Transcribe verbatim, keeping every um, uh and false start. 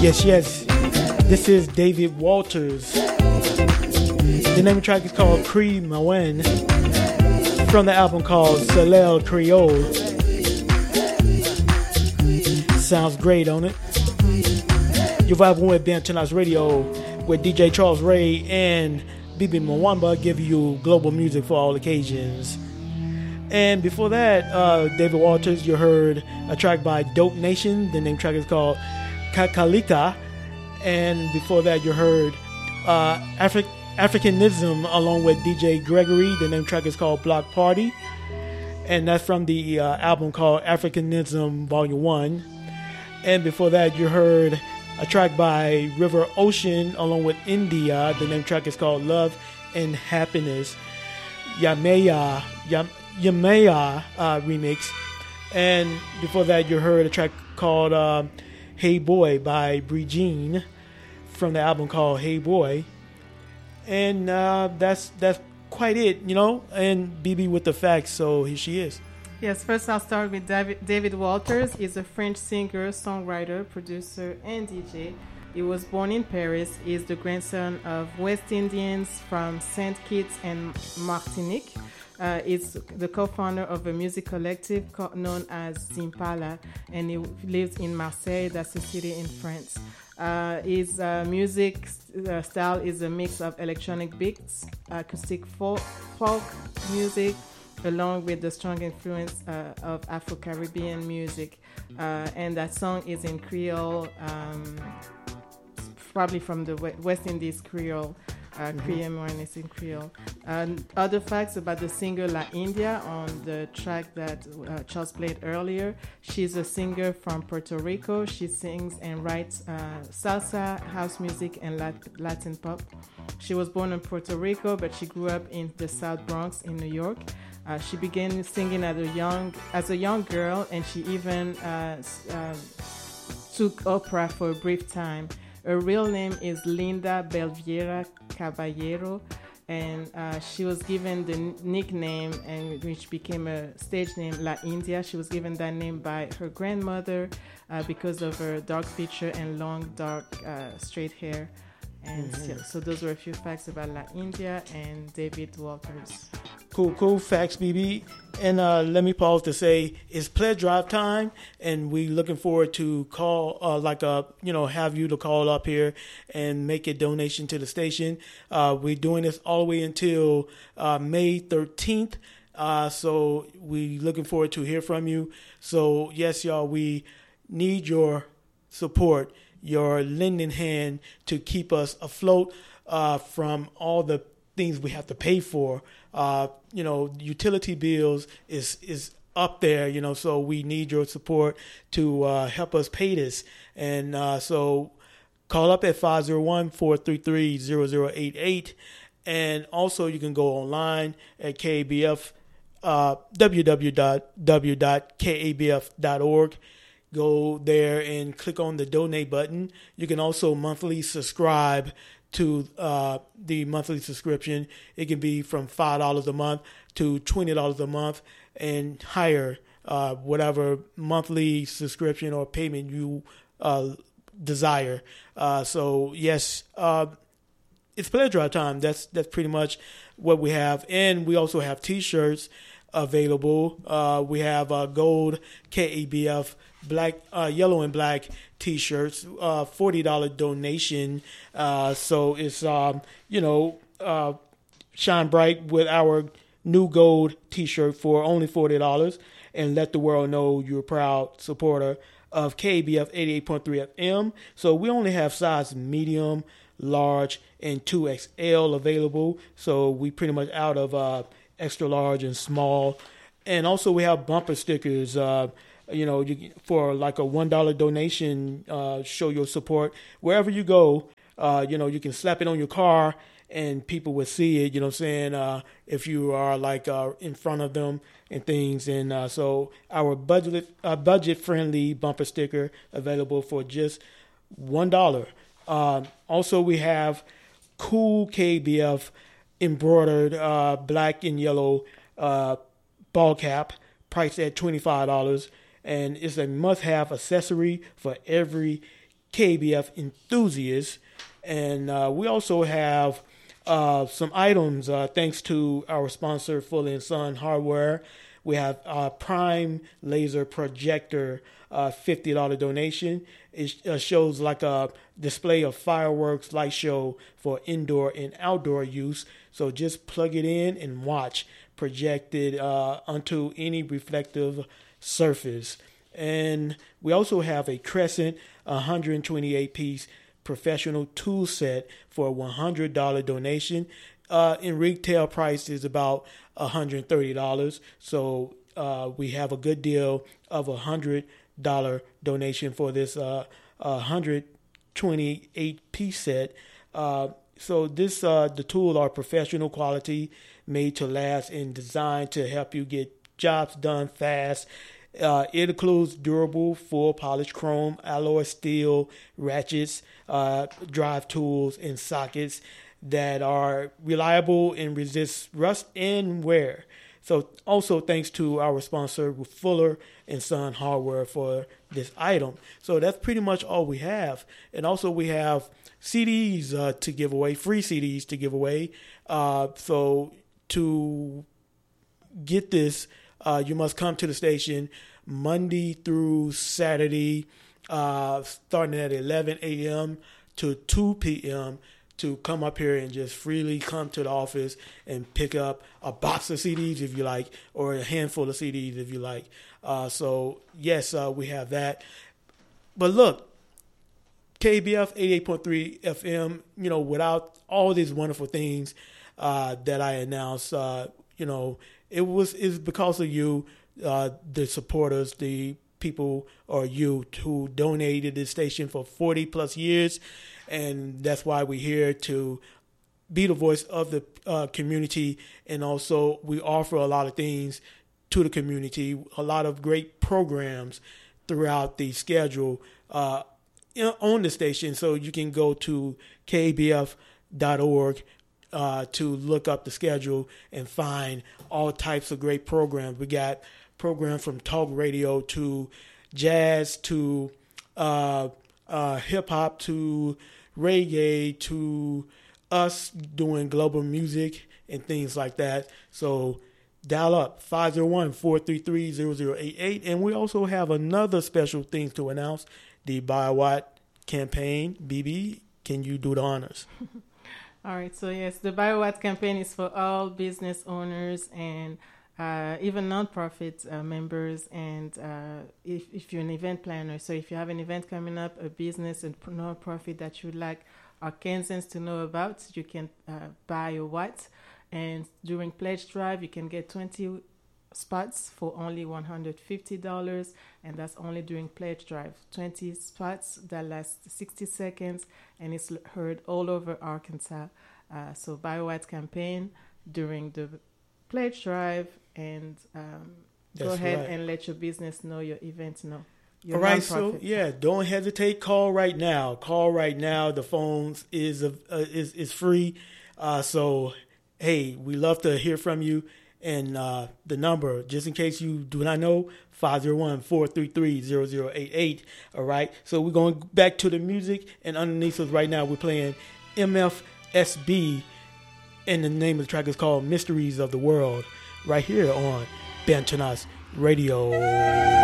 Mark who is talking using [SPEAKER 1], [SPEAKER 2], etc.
[SPEAKER 1] Yes, yes. This is David Walters. The name of the track is called Cree Mawen from the album called Soleil Creole. Sounds great, don't it? You're vibing with Ben Tonight's Radio with D J Charles Ray and Bibi Mwamba giving you global music for all occasions. And before that, uh, David Walters, you heard a track by Dope Nation. The name track is called Kakalika. And before that, you heard uh, Afri- Africanism along with D J Gregory. The name track is called Block Party. And that's from the uh, album called Africanism Volume one. And before that, you heard a track by River Ocean along with India. The name track is called Love and Happiness. Yameya, Yam, Yameya uh, remix. And before that, you heard a track called uh, Hey Boy by Bree Jean from the album called Hey Boy. And uh, that's that's quite it, you know. And B B with the facts, so here she is.
[SPEAKER 2] Yes, first I'll start with David, David Walters. He's a French singer, songwriter, producer, and D J. He was born in Paris. He is the grandson of West Indians from Saint Kitts and Martinique. Uh, he's the co-founder of a music collective co- known as Zimpala, and he lives in Marseille, that's a city in France. Uh, his uh, music uh, style is a mix of electronic beats, acoustic folk, folk music, along with the strong influence uh, of Afro-Caribbean music. Uh, and that song is in Creole, um, probably from the West Indies Creole. Uh, Creole mm-hmm. in Creole. And other facts about the singer La India on the track that uh, Charles played earlier. She's a singer from Puerto Rico. She sings and writes uh, salsa, house music, and Lat- Latin pop. She was born in Puerto Rico, but she grew up in the South Bronx in New York. Uh, she began singing as a young as a young girl, and she even uh, uh, took opera for a brief time. Her real name is Linda Belviera Caballero, and uh, she was given the n- nickname, and which became a stage name, La India. She was given that name by her grandmother uh, because of her dark feature and long, dark, uh, straight hair. And mm-hmm. so, so those were a few facts about La India and David Walters.
[SPEAKER 1] Cool, cool facts, B B. And uh, let me pause to say it's pledge drive time, and we looking forward to call, uh, like, uh, you know, have you to call up here and make a donation to the station. Uh, we're doing this all the way until uh, May thirteenth. Uh, so we looking forward to hear from you. So yes, y'all, we need your support, your lending hand to keep us afloat uh, from all the things we have to pay for. Uh, you know, utility bills is is up there, you know, so we need your support to uh, help us pay this. And uh, so call up at five oh one, four three three, zero zero eight eight. And also you can go online at K A B F, uh, w w w dot k a b f dot org. Go there and click on the donate button. You can also monthly subscribe to uh, the monthly subscription. It can be from five dollars a month to twenty dollars a month and higher, uh, whatever monthly subscription or payment you uh, desire. Uh, so, yes, uh, it's pledge drive time. That's, that's pretty much what we have. And we also have T-shirts available. Uh, we have uh, gold K A B F black, uh, yellow and black T-shirts, uh, forty dollars donation. Uh, so it's, um, you know, uh, shine bright with our new gold T-shirt for only forty dollars, and let the world know you're a proud supporter of K A B F eighty-eight point three F M. So we only have size medium, large, and two X L available. So we pretty much out of uh, extra large and small. And also we have bumper stickers, uh, you know, you, for like a one dollar donation, uh, show your support. Wherever you go, uh, you know, you can slap it on your car and people will see it, you know what I'm saying, uh, if you are like uh, in front of them and things. And uh, so our budget uh, budget-friendly bumper sticker available for just one dollar. Uh, also, we have cool K B F embroidered uh, black and yellow uh, ball cap priced at twenty-five dollars. And it's a must-have accessory for every K B F enthusiasts. And uh, we also have uh, some items uh, thanks to our sponsor, Fully and Son Hardware. We have a Prime Laser Projector, uh, fifty dollars donation. It uh, shows like a display of fireworks light show for indoor and outdoor use. So just plug it in and watch, projected uh, onto any reflective surface. And we also have a Crescent one hundred twenty-eight piece professional tool set for a one hundred dollars donation. Uh, in retail price is about one hundred thirty dollars. So uh, we have a good deal of a one hundred dollars donation for this uh, one hundred twenty-eight piece set. Uh, so this uh, the tools are professional quality, made to last, and designed to help you get jobs done fast. Uh, it includes durable, full polished chrome, alloy steel, ratchets, uh, drive tools, and sockets that are reliable and resist rust and wear. So also thanks to our sponsor, Fuller and Son Hardware, for this item. So that's pretty much all we have. And also we have C Ds uh, to give away, free C Ds to give away. Uh, so to get this, Uh, you must come to the station Monday through Saturday, uh, starting at eleven a.m. to two p.m. to come up here and just freely come to the office and pick up a box of C Ds if you like, or a handful of C Ds if you like. Uh, so, yes, uh, we have that. But look, K B F eighty-eight point three F M, you know, without all these wonderful things uh, that I announced, uh, you know, It was is because of you, uh, the supporters, the people, or you who donated this station for forty plus years, and that's why we're here to be the voice of the uh, community, and also we offer a lot of things to the community, a lot of great programs throughout the schedule uh, on the station. So you can go to K B F dot org. Uh, to look up the schedule and find all types of great programs. We got programs from talk radio to jazz to uh, uh, hip hop to reggae to us doing global music and things like that. So dial up five oh one, four three three, zero zero eight eight. And we also have another special thing to announce, the Buy a Watt campaign. B B, can you do the honors?
[SPEAKER 2] All right, so yes, the Buy a Watt campaign is for all business owners and uh, even nonprofit uh, members, and uh, if, if you're an event planner. So if you have an event coming up, a business and nonprofit that you'd like Arkansans to know about, you can uh, buy a watt. And during Pledge Drive, you can get twenty spots for only one hundred fifty dollars, and that's only during Pledge Drive. twenty spots that last sixty seconds, and it's heard all over Arkansas. Uh, so Buy a Watt campaign during the Pledge Drive, and um, go ahead
[SPEAKER 1] right.
[SPEAKER 2] and let your business know, your event know. Your
[SPEAKER 1] All right,
[SPEAKER 2] nonprofit.
[SPEAKER 1] so yeah, don't hesitate. Call right now. Call right now. The phones is uh, is is free. Uh, so hey, we love to hear from you. And uh, the number, just in case you do not know, five oh one, four three three, zero zero eight eight. All right. So we're going back to the music. And underneath us right now, we're playing M F S B. And the name of the track is called Mysteries of the World. Right here on Bantanas Radio.